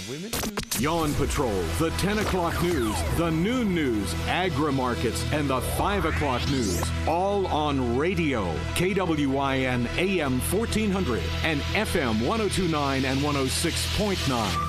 women. Yawn Patrol, the 10 o'clock news, the noon news, agri-markets, and the 5 o'clock news. All on radio. KWIN AM 1400 and FM 1029 and 106.9.